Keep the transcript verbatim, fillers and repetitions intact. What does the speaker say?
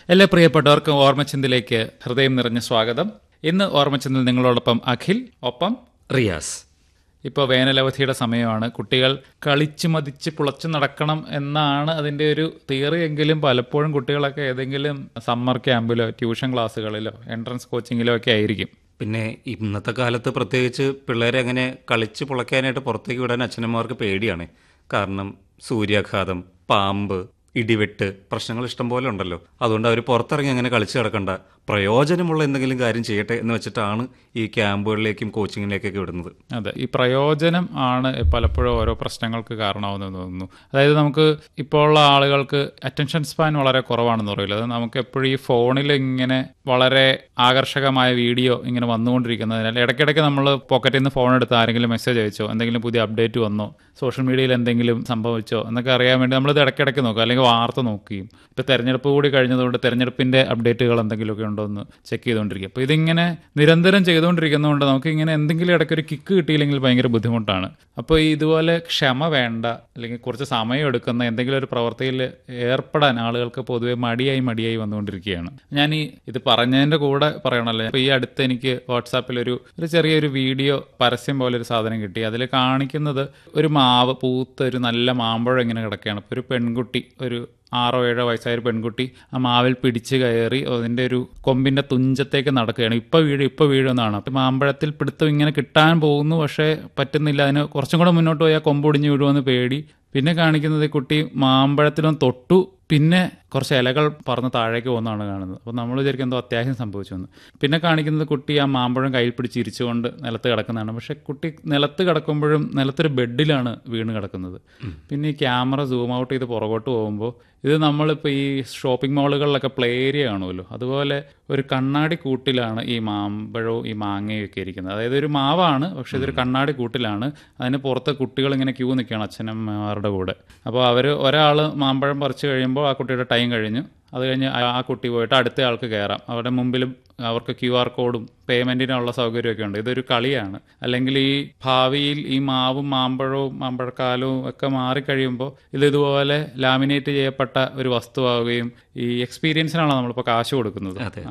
എല്ലാ പ്രിയപ്പെട്ടവർക്കും ഓർമ്മച്ചിന്തിലേക്ക് ഹൃദയം നിറഞ്ഞ സ്വാഗതം. ഇന്ന് ഓർമ്മച്ചിന്തിൽ നിങ്ങളോടൊപ്പം അഖിൽ, ഒപ്പം റിയാസ്. ഇപ്പോൾ വേനലവധിയുടെ സമയമാണ്. കുട്ടികൾ കളിച്ചു മതിച്ച് പുളച്ചു നടക്കണം എന്നാണ് അതിൻ്റെ ഒരു തിയറി എങ്കിലും പലപ്പോഴും കുട്ടികളൊക്കെ ഏതെങ്കിലും സമ്മർ ക്യാമ്പിലോ ട്യൂഷൻ ക്ലാസ്സുകളിലോ എൻട്രൻസ് കോച്ചിങ്ങിലോ ഒക്കെ ആയിരിക്കും. പിന്നെ ഇന്നത്തെ കാലത്ത് പ്രത്യേകിച്ച് പിള്ളേരെ അങ്ങനെ കളിച്ച് പുളയ്ക്കാനായിട്ട് പുറത്തേക്ക് വിടാൻ അച്ഛനമ്മമാർക്ക് പേടിയാണ്. കാരണം സൂര്യാഘാതം, പാമ്പ്, ഇടിവെട്ട് പ്രശ്നങ്ങൾ ഇഷ്ടംപോലെ ഉണ്ടല്ലോ. അതുകൊണ്ട് അവർ പുറത്തിറങ്ങി അങ്ങനെ കളിച്ച് കിടക്കണ്ട, പ്രയോജനമുള്ള എന്തെങ്കിലും കാര്യം ചെയ്യട്ടെ എന്ന് വെച്ചിട്ടാണ് ഈ ക്യാമ്പുകളിലേക്കും കോച്ചിങ്ങിലേക്കൊക്കെ വിടുന്നത്. അതെ, ഈ പ്രയോജനം ആണ് പലപ്പോഴും ഓരോ പ്രശ്നങ്ങൾക്ക് കാരണമാവുന്നതെന്ന് തോന്നുന്നു. അതായത് നമുക്ക് ഇപ്പോൾ ഉള്ള ആളുകൾക്ക് അറ്റൻഷൻ സ്പാൻ വളരെ കുറവാണെന്ന് പറയില്ല. അത് നമുക്ക് എപ്പോഴും ഈ ഫോണിൽ ഇങ്ങനെ വളരെ ആകർഷകമായ വീഡിയോ ഇങ്ങനെ വന്നുകൊണ്ടിരിക്കുന്നതിനാൽ ഇടയ്ക്കിടയ്ക്ക് നമ്മൾ പോക്കറ്റിൽ നിന്ന് ഫോൺ എടുത്ത് ആരെങ്കിലും മെസ്സേജ് അയച്ചോ, എന്തെങ്കിലും പുതിയ അപ്ഡേറ്റ് വന്നോ, സോഷ്യൽ മീഡിയയിൽ എന്തെങ്കിലും സംഭവിച്ചോ എന്നൊക്കെ അറിയാൻ വേണ്ടി നമ്മളിത് ഇടയ്ക്കിടയ്ക്ക് നോക്കും, അല്ലെങ്കിൽ വാർത്ത നോക്കുകയും ഇപ്പോൾ തെരഞ്ഞെടുപ്പ് കൂടി കഴിഞ്ഞതുകൊണ്ട് തെരഞ്ഞെടുപ്പിൻ്റെ അപ്ഡേറ്റുകൾ എന്തെങ്കിലുമൊക്കെ ഉണ്ടോ എന്ന് ചെക്ക് ചെയ്തുകൊണ്ടിരിക്കുക. അപ്പോൾ ഇതിങ്ങനെ നിരന്തരം ചെയ്തുകൊണ്ടിരിക്കുന്നതുകൊണ്ട് നമുക്ക് ഇങ്ങനെ എന്തെങ്കിലും ഇടയ്ക്കൊരു കിക്ക് കിട്ടിയില്ലെങ്കിൽ ഭയങ്കര ബുദ്ധിമുട്ടാണ്. അപ്പോൾ ഇതുപോലെ ക്ഷമ വേണ്ട, അല്ലെങ്കിൽ കുറച്ച് സമയം എടുക്കുന്ന എന്തെങ്കിലും ഒരു പ്രവൃത്തിയിൽ ഏർപ്പെടാൻ ആളുകൾക്ക് പൊതുവെ മടിയായി മടിയായി വന്നുകൊണ്ടിരിക്കുകയാണ്. ഞാൻ ഈ ഇത് പറഞ്ഞതിൻ്റെ കൂടെ പറയണമല്ലോ, അപ്പോൾ ഈ അടുത്ത് എനിക്ക് വാട്സാപ്പിൽ ഒരു ഒരു ചെറിയൊരു വീഡിയോ പരസ്യം പോലെ ഒരു സാധനം കിട്ടി. അതിൽ കാണിക്കുന്നത് ഒരു മാവ് പൂത്ത ഒരു നല്ല മാമ്പഴം ഇങ്ങനെ കിടക്കുകയാണ്. അപ്പോൾ ഒരു പെൺകുട്ടി, ഒരു ആറോ ഏഴോ വയസ്സായ ഒരു പെൺകുട്ടി ആ മാവിൽ പിടിച്ച് കയറി അതിൻ്റെ ഒരു കൊമ്പിൻ്റെ തുഞ്ചത്തേക്ക് നടക്കുകയാണ്. ഇപ്പോൾ വീഴും ഇപ്പോൾ വീഴുമെന്നാണ്. അപ്പം മാമ്പഴത്തിൽ പിടുത്തം ഇങ്ങനെ കിട്ടാൻ പോകുന്നു, പക്ഷേ പറ്റുന്നില്ല. അതിന് കുറച്ചും കൂടെ മുന്നോട്ട് പോയാൽ കൊമ്പ് ഒടിഞ്ഞ് വീഴുമെന്ന് പേടി. പിന്നെ കാണിക്കുന്നത് കുട്ടി മാമ്പഴത്തിലൊന്ന് തൊട്ടു, പിന്നെ കുറച്ച് ഇലകൾ പറന്ന് താഴേക്ക് പോകുന്നതാണ് കാണുന്നത്. അപ്പോൾ നമ്മൾ വിചാരിക്കും എന്തോ അത്യാവശ്യം സംഭവിച്ചു എന്ന്. പിന്നെ കാണിക്കുന്നത് കുട്ടി ആ മാമ്പഴം കയ്യിൽ പിടിച്ച് ഇരിച്ചുകൊണ്ട് നിലത്ത് കിടക്കുന്നതാണ്. പക്ഷേ കുട്ടി നിലത്ത് കിടക്കുമ്പോഴും നിലത്തൊരു ബെഡിലാണ് വീണ് കിടക്കുന്നത്. പിന്നെ ഈ ക്യാമറ സൂം ഔട്ട് ചെയ്ത് പുറകോട്ട് പോകുമ്പോൾ ഇത് നമ്മളിപ്പോൾ ഈ ഷോപ്പിംഗ് മാളുകളിലൊക്കെ പ്ലേ ഏരിയ കാണുമല്ലോ, അതുപോലെ ഒരു കണ്ണാടി കൂട്ടിലാണ് ഈ മാമ്പഴവും ഈ മാങ്ങയും ഒക്കെ ഇരിക്കുന്നത്. അതായത് ഒരു മാവാണ്, പക്ഷെ ഇതൊരു കണ്ണാടി കൂട്ടിലാണ്. അതിന് പുറത്ത് കുട്ടികൾ ഇങ്ങനെ ക്യൂ നിൽക്കുകയാണ് അച്ഛനമ്മമാരുടെ കൂടെ. അപ്പോൾ അവർ ഒരാൾ മാമ്പഴം പറിച്ച് കഴിയുമ്പോൾ ആ കുട്ടിയുടെ ടൈം കഴിഞ്ഞു. അത് കഴിഞ്ഞ് ആ കുട്ടി പോയിട്ട് അടുത്ത ആൾക്ക് കയറാം. അവരുടെ മുമ്പിലും അവർക്ക് ക്യു ആർ കോഡും പേയ്മെൻറ്റിനുള്ള സൗകര്യമൊക്കെ ഉണ്ട്. ഇതൊരു കളിയാണ്. അല്ലെങ്കിൽ ഈ ഭാവിയിൽ ഈ മാവും മാമ്പഴവും മാമ്പഴക്കാലവും ഒക്കെ മാറിക്കഴിയുമ്പോൾ ഇത് ഇതുപോലെ ലാമിനേറ്റ് ചെയ്യപ്പെട്ട ഒരു വസ്തുവാകുകയും ഈ എക്സ്പീരിയൻസിനാണ് നമ്മളിപ്പോൾ കാശ് കൊടുക്കുന്നത്.